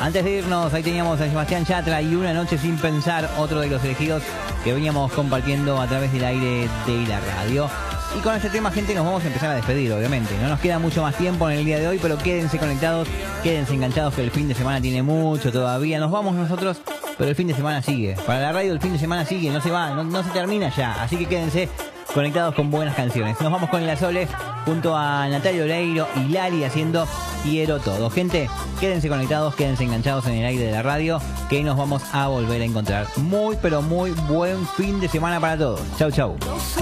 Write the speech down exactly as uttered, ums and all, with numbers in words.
Antes de irnos, ahí teníamos a Sebastián Yatra y Una noche sin pensar, otro de los elegidos que veníamos compartiendo a través del aire de la radio. Y con este tema, gente, nos vamos a empezar a despedir, obviamente. No nos queda mucho más tiempo en el día de hoy, pero quédense conectados, quédense enganchados, que el fin de semana tiene mucho todavía. Nos vamos nosotros, pero el fin de semana sigue. Para la radio el fin de semana sigue, no se va, no, no se termina ya. Así que quédense conectados con buenas canciones. Nos vamos con La Sole junto a Natalia Oreiro y Lali haciendo Quiero Todo. Gente, quédense conectados, quédense enganchados en el aire de la radio, que nos vamos a volver a encontrar. Muy, pero muy buen fin de semana para todos. Chau, chau.